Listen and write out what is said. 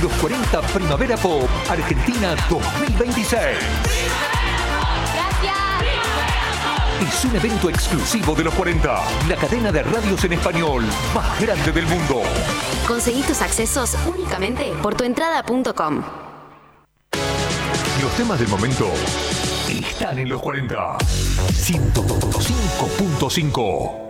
Los 40 Primavera Pop Argentina 2026. Es un evento exclusivo de los 40, la cadena de radios en español más grande del mundo. Conseguí tus accesos únicamente por tuentrada.com. Los temas del momento están en los 40. 105.5.